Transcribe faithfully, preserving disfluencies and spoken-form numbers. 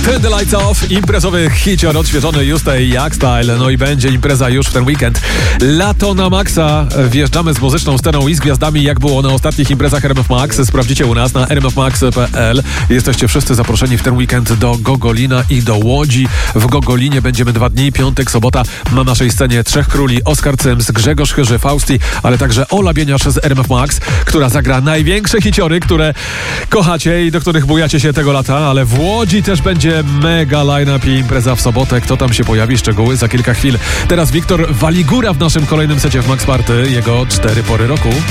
Turn the Lights Off, imprezowy hicior odświeżony Justej Jak Style. No i będzie impreza już w ten weekend. Lato na maksa. Wjeżdżamy z muzyczną sceną i z gwiazdami, jak było na ostatnich imprezach R M F Max. Sprawdzicie u nas na r m f max kropka p l. Jesteście wszyscy zaproszeni w ten weekend do Gogolina i do Łodzi. W Gogolinie będziemy dwa dni, piątek, sobota. Na naszej scenie Trzech Króli, Oskar Cyms, Grzegorz Chyży, Fausti, ale także Ola Bieniasz z R M F Max, która zagra największe hiciory, które kochacie i do których bujacie się tego lata, ale w Łodzi też będzie mega line-up i impreza w sobotę. Kto tam się pojawi? Szczegóły za kilka chwil. Teraz Wiktor Waligura w naszym kolejnym secie w Max Party. Jego cztery pory roku.